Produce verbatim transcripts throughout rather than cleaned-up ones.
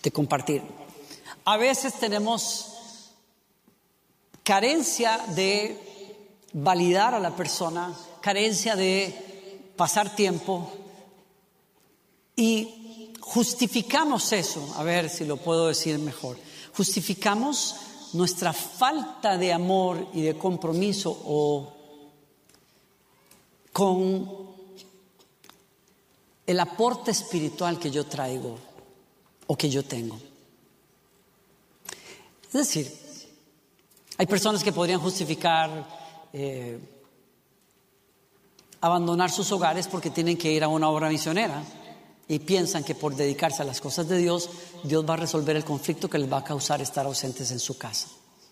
de compartir. A veces tenemos carencia de validar a la persona, carencia de pasar tiempo y justificamos eso. A ver si lo puedo decir mejor. Justificamos nuestra falta de amor y de compromiso o con el aporte espiritual que yo traigo o que yo tengo. Es decir, hay personas que podrían justificar eh, abandonar sus hogares porque tienen que ir a una obra misionera y piensan que por dedicarse a las cosas de Dios, Dios va a resolver el conflicto que les va a causar estar ausentes en su casa.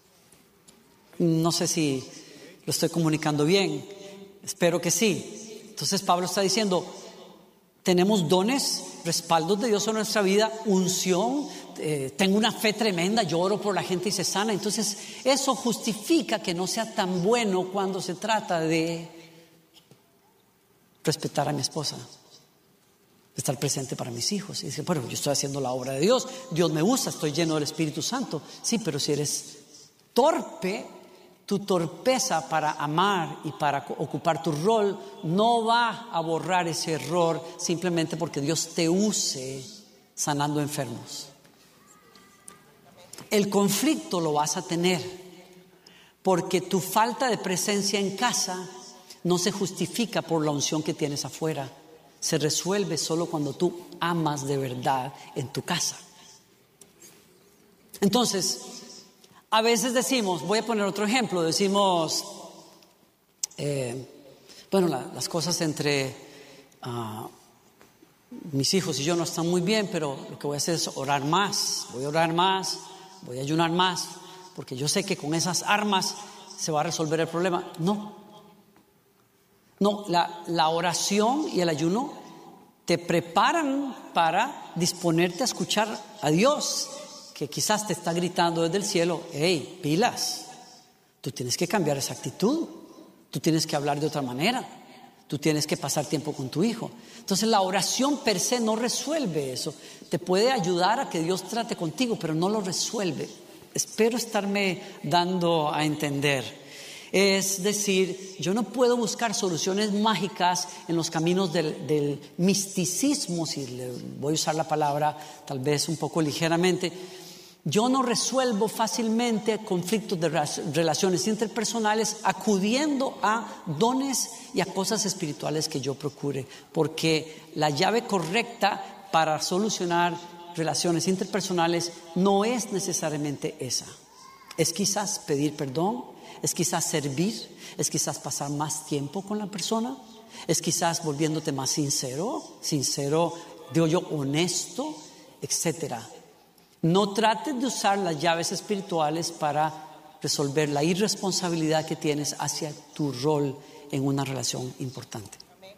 No sé si lo estoy comunicando bien, espero que sí. Entonces Pablo está diciendo, tenemos dones, respaldos de Dios en nuestra vida, unción, eh, tengo una fe tremenda, yo oro por la gente y se sana. Entonces eso justifica que no sea tan bueno cuando se trata de respetar a mi esposa, de estar presente para mis hijos. Y dice, bueno, yo estoy haciendo la obra de Dios, Dios me usa, estoy lleno del Espíritu Santo. Sí, pero si eres torpe, tu torpeza para amar y para ocupar tu rol no va a borrar ese error simplemente porque Dios te use sanando enfermos. El conflicto lo vas a tener porque tu falta de presencia en casa no se justifica por la unción que tienes afuera. Se resuelve solo cuando tú amas de verdad en tu casa. Entonces, a veces decimos, voy a poner otro ejemplo, decimos, eh, bueno, la, las cosas entre uh, mis hijos y yo no están muy bien, pero lo que voy a hacer es orar más, voy a orar más, voy a ayunar más, porque yo sé que con esas armas se va a resolver el problema. No, no, la, la oración y el ayuno te preparan para disponerte a escuchar a Dios, que quizás te está gritando desde el cielo, hey, pilas, tú tienes que cambiar esa actitud, tú tienes que hablar de otra manera, tú tienes que pasar tiempo con tu hijo. Entonces la oración per se no resuelve eso, te puede ayudar a que Dios trate contigo, pero no lo resuelve. Espero estarme dando a entender. Es decir, yo no puedo buscar soluciones mágicas en los caminos del, del misticismo, si le voy a usar la palabra tal vez un poco ligeramente. Yo no resuelvo fácilmente conflictos de relaciones interpersonales acudiendo a dones y a cosas espirituales que yo procure, porque la llave correcta para solucionar relaciones interpersonales no es necesariamente esa. Es quizás pedir perdón, es quizás servir, es quizás pasar más tiempo con la persona, es quizás volviéndote más sincero, sincero, digo yo, honesto, etcétera. No trates de usar las llaves espirituales para resolver la irresponsabilidad que tienes hacia tu rol en una relación importante.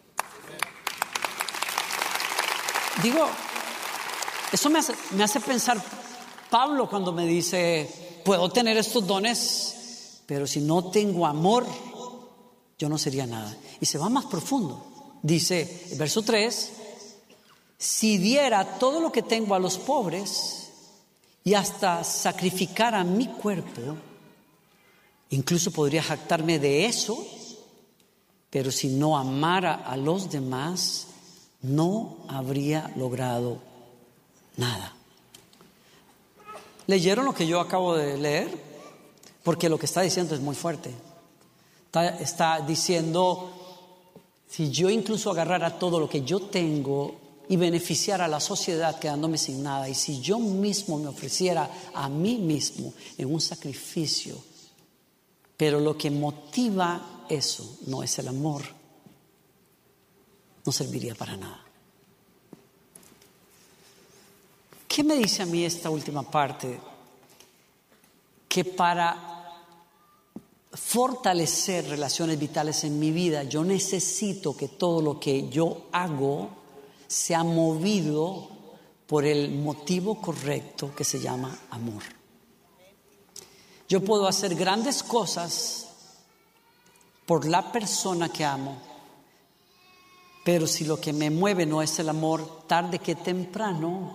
Digo, eso me hace, me hace pensar Pablo cuando me dice, puedo tener estos dones, pero si no tengo amor, yo no sería nada. Y se va más profundo. Dice, el verso tres, si diera todo lo que tengo a los pobres y hasta sacrificara mi cuerpo, incluso podría jactarme de eso, pero si no amara a los demás, no habría logrado nada. ¿Leyeron lo que yo acabo de leer? Porque lo que está diciendo es muy fuerte. Está, está diciendo, si yo incluso agarrara todo lo que yo tengo y beneficiara a la sociedad quedándome sin nada, y si yo mismo me ofreciera a mí mismo en un sacrificio, pero lo que motiva eso no es el amor, no serviría para nada. ¿Qué me dice a mí esta última parte? Que para fortalecer relaciones vitales en mi vida, yo necesito que todo lo que yo hago sea movido por el motivo correcto que se llama amor. Yo puedo hacer grandes cosas por la persona que amo, pero si lo que me mueve no es el amor, tarde que temprano